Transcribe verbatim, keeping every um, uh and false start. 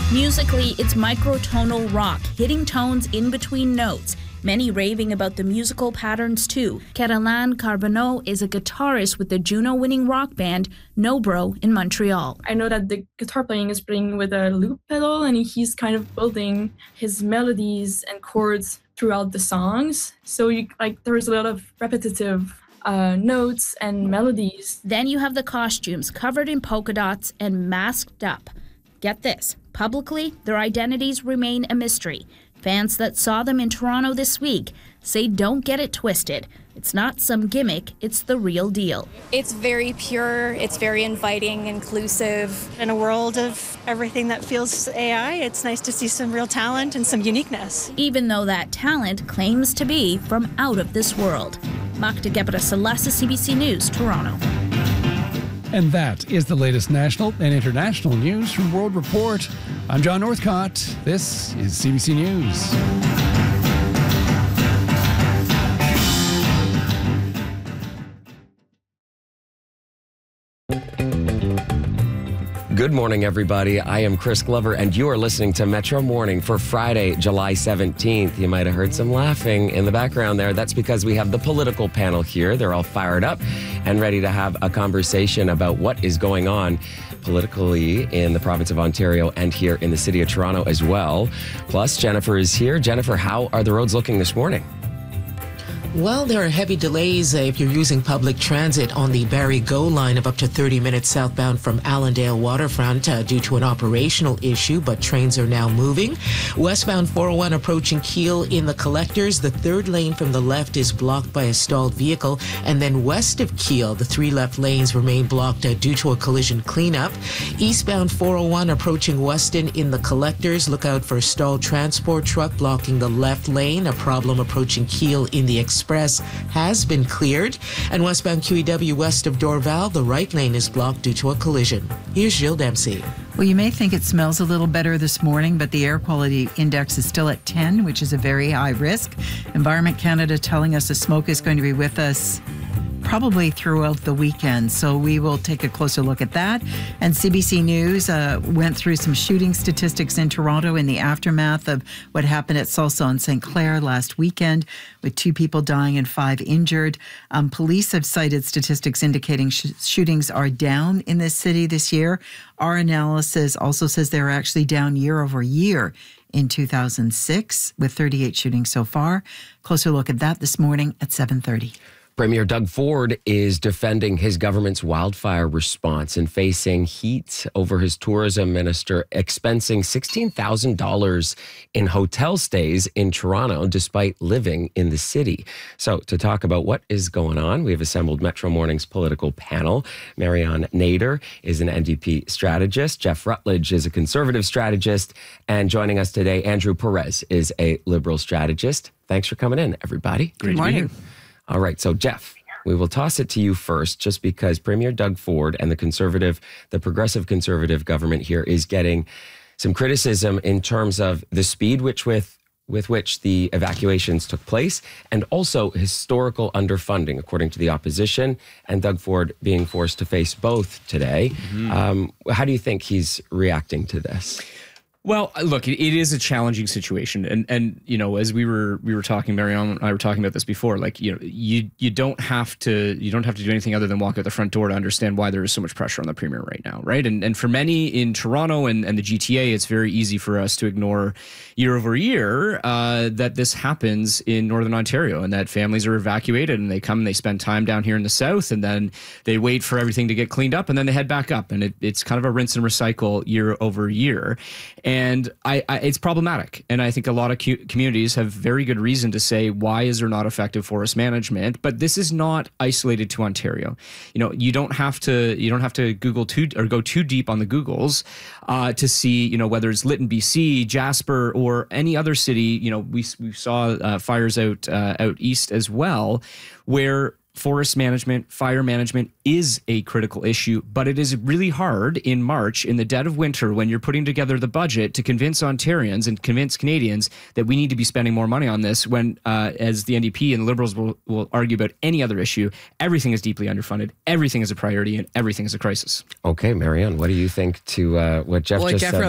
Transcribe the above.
Musically, it's microtonal rock, hitting tones in between notes. Many raving about the musical patterns too. Caroline Carbonneau is a guitarist with the Juno-winning rock band Nobro in Montreal. I know that the guitar playing is playing with a loop pedal, and he's kind of building his melodies and chords throughout the songs. So you, like there's a lot of repetitive uh, notes and melodies. Then you have the costumes covered in polka dots and masked up. Get this, publicly, their identities remain a mystery. Fans that saw them in Toronto this week say don't get it twisted. It's not some gimmick, it's the real deal. It's very pure, it's very inviting, inclusive. In a world of everything that feels A I, it's nice to see some real talent and some uniqueness. Even though that talent claims to be from out of this world. Magda Gebra-Selassie, C B C News, Toronto. And that is the latest national and international news from World Report. I'm John Northcott. This is C B C News. Good morning, everybody. I am Chris Glover, and you are listening to Metro Morning for Friday, July seventeenth. You might have heard some laughing in the background there. That's because we have the political panel here. They're all fired up and ready to have a conversation about what is going on politically in the province of Ontario and here in the city of Toronto as well. Plus, Jennifer is here. Jennifer, how are the roads looking this morning? Well, there are heavy delays uh, if you're using public transit on the Barrie Go line of up to thirty minutes southbound from Allendale Waterfront uh, due to an operational issue, but trains are now moving. Westbound four oh one approaching Keele in the Collectors. The third lane from the left is blocked by a stalled vehicle. And then west of Keele, the three left lanes remain blocked uh, due to a collision cleanup. Eastbound four oh one approaching Weston in the Collectors. Look out for a stalled transport truck blocking the left lane. A problem approaching Keele in the Express has been cleared. And westbound Q E W west of Dorval, the right lane is blocked due to a collision. Here's Jill Dempsey. Well, you may think it smells a little better this morning, but the air quality index is still at ten, which is a very high risk. Environment Canada telling us the smoke is going to be with us probably throughout the weekend. So we will take a closer look at that. And C B C News uh, went through some shooting statistics in Toronto in the aftermath of what happened at Salsa on Saint Clair last weekend, with two people dying and five injured. Um, police have cited statistics indicating sh- shootings are down in this city this year. Our analysis also says they're actually down year over year in two thousand six, with thirty-eight shootings so far. Closer look at that this morning at seven thirty. Premier Doug Ford is defending his government's wildfire response and facing heat over his tourism minister expensing sixteen thousand dollars in hotel stays in Toronto despite living in the city. So to talk about what is going on, we have assembled Metro Morning's political panel. Marianne Nader is an N D P strategist. Jeff Rutledge is a Conservative strategist. And joining us today, Andrew Perez is a Liberal strategist. Thanks for coming in, everybody. Good morning. All right, so Jeff, we will toss it to you first, just because Premier Doug Ford and the conservative, the progressive conservative government here is getting some criticism in terms of the speed which with with which the evacuations took place, and also historical underfunding, according to the opposition, and Doug Ford being forced to face both today. Mm-hmm. Um, how do you think he's reacting to this? Well, look, it, it is a challenging situation, and and you know, as we were we were talking, Marianne and I were talking about this before. Like, you know, you you don't have to you don't have to do anything other than walk out the front door to understand why there is so much pressure on the premier right now, right? And and for many in Toronto and, and the G T A, it's very easy for us to ignore year over year uh, that this happens in Northern Ontario, and that families are evacuated and they come and they spend time down here in the south, and then they wait for everything to get cleaned up, and then they head back up, and it, it's kind of a rinse and recycle year over year. And I, I, it's problematic. And I think a lot of cu- communities have very good reason to say, why is there not effective forest management? But this is not isolated to Ontario. You know, you don't have to you don't have to Google too or go too deep on the Googles uh, to see, you know, whether it's Lytton, B C, Jasper, or any other city. You know, we we saw uh, fires out uh, out east as well, where forest management, fire management is a critical issue, but it is really hard in March, in the dead of winter, when you're putting together the budget, to convince Ontarians and convince Canadians that we need to be spending more money on this when, uh, as the N D P and the Liberals will, will argue about any other issue, everything is deeply underfunded, everything is a priority, and everything is a crisis. Okay, Marianne, what do you think to uh, what Jeff well, just Jeff said?